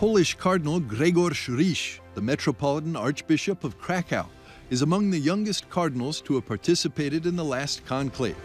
Polish Cardinal Grzegorz Risch, the Metropolitan Archbishop of Krakow, is among the youngest cardinals to have participated in the last conclave.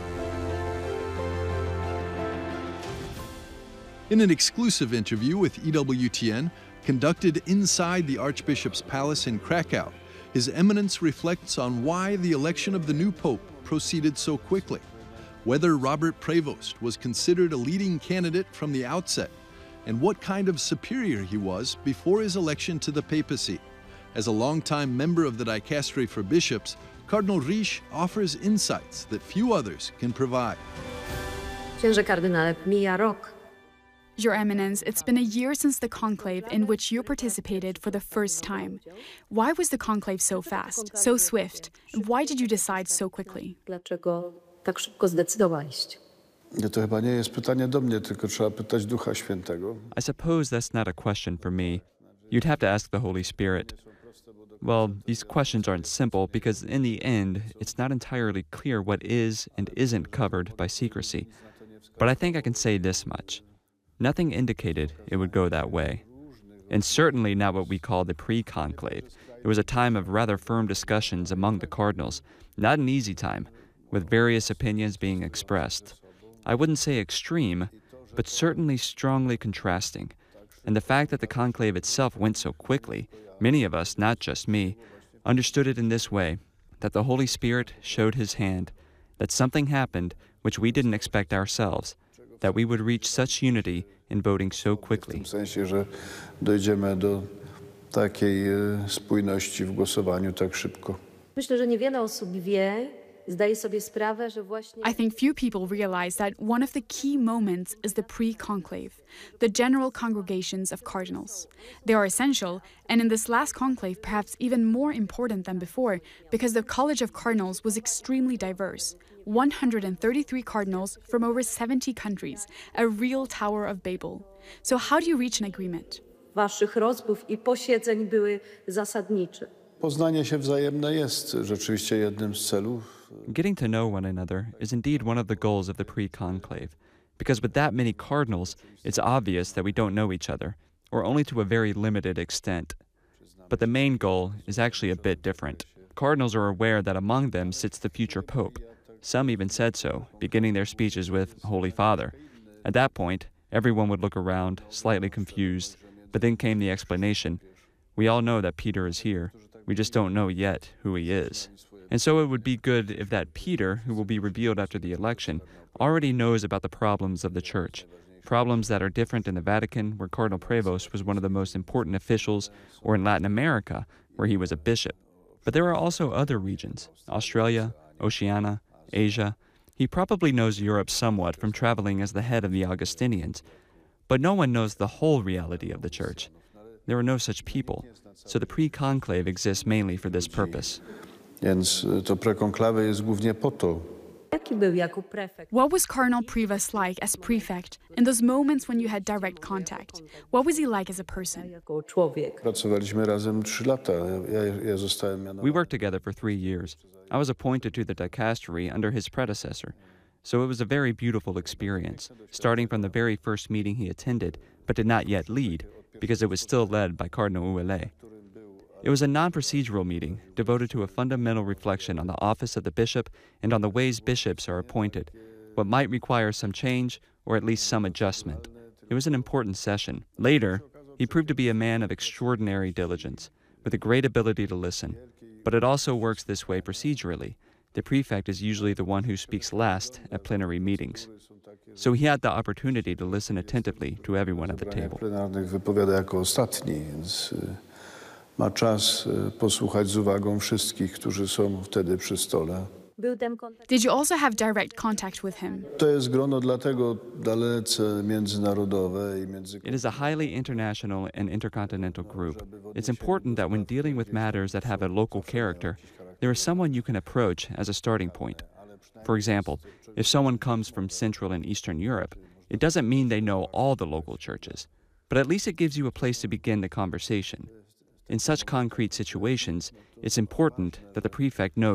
In an exclusive interview with EWTN, conducted inside the Archbishop's palace in Krakow, His Eminence reflects on why the election of the new Pope proceeded so quickly, whether Robert Prevost was considered a leading candidate from the outset, and what kind of superior he was before his election to the papacy. As a longtime member of the Dicastery for Bishops, Cardinal Risch offers insights that few others can provide. Księże kardynale, mija rok. Your Eminence, it's been a year since the conclave in which you participated for the first time. Why was the conclave so fast, so swift? And why did you decide so quickly? Dlaczego tak szybko zdecydowaliście? To chyba nie jest pytanie do mnie, tylko trzeba pytać Ducha Świętego. I suppose that's not a question for me. You'd have to ask the Holy Spirit. Well, these questions aren't simple because in the end, it's not entirely clear what is and isn't covered by secrecy. But I think I can say this much. Nothing indicated it would go that way. And certainly not what we call the pre-conclave. It was a time of rather firm discussions among the cardinals, not an easy time, with various opinions being expressed. I wouldn't say extreme, but certainly strongly contrasting. And the fact that the conclave itself went so quickly, many of us, not just me, understood it in this way, that the Holy Spirit showed His hand, that something happened which we didn't expect ourselves, that we would reach such unity in voting so quickly. W sensie, że dojdziemy do takiej spójności w głosowaniu tak szybko. Myślę, że niewiele osób wie, zdaje sobie sprawę, że właśnie... I think few people realize that one of the key moments is the pre-conclave, the general congregations of cardinals. They are essential, and in this last conclave perhaps even more important than before, because the College of Cardinals was extremely diverse. 133 cardinals from over 70 countries, a real Tower of Babel. So how do you reach an agreement? Waszych rozmów i posiedzeń były zasadnicze. Poznanie się wzajemne jest rzeczywiście jednym z celów. Getting to know one another is indeed one of the goals of the pre-conclave, because with that many cardinals, it's obvious that we don't know each other, or only to a very limited extent. But the main goal is actually a bit different. Cardinals are aware that among them sits the future pope. Some even said so, beginning their speeches with Holy Father. At that point, everyone would look around, slightly confused, but then came the explanation. We all know that Peter is here. We just don't know yet who he is. And so it would be good if that Peter, who will be revealed after the election, already knows about the problems of the Church, problems that are different in the Vatican, where Cardinal Prevost was one of the most important officials, or in Latin America, where he was a bishop. But there are also other regions, Australia, Oceania, Asia. He probably knows Europe somewhat from traveling as the head of the Augustinians. But no one knows the whole reality of the Church. There are no such people, so the pre-conclave exists mainly for this purpose. Więc to prekonklawe jest głównie po to. Jaki był jako prefekt? What was Cardinal Prevost like as prefect in those moments when you had direct contact? What was he like as a person? Jako człowiek. Pracowaliśmy razem 3 lata. Ja zostałem mianowany. We worked together for 3 years. I was appointed to the dicastery under his predecessor. So it was a very beautiful experience, starting from the very first meeting he attended, but did not yet lead, because it was still led by Cardinal Ouellet. It was a non-procedural meeting devoted to a fundamental reflection on the office of the bishop and on the ways bishops are appointed, what might require some change or at least some adjustment. It was an important session. Later, he proved to be a man of extraordinary diligence, with a great ability to listen. But it also works this way procedurally. The prefect is usually the one who speaks last at plenary meetings. So he had the opportunity to listen attentively to everyone at the table. Plenarnych wypowiada jako ostatni, więc ma czas posłuchać z uwagą wszystkich, którzy są wtedy przy stole. Did you also have direct contact with him? To jest grono dlatego dalece międzynarodowe i It is a highly international and intercontinental group. It's important that when dealing with matters that have a local character, there is someone you can approach as a starting point. For example, if someone comes from Central and Eastern Europe, it doesn't mean they know all the local churches, but at least it gives you a place to begin the conversation. In such concrete situations, it's important that the prefect knows